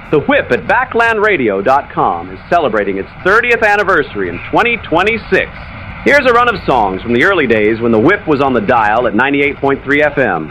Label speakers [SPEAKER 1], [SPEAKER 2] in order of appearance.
[SPEAKER 1] The Whip at BacklandRadio.com is celebrating its 30th anniversary in 2026. Here's a run of songs from the early days when The Whip was on the dial at 98.3 FM.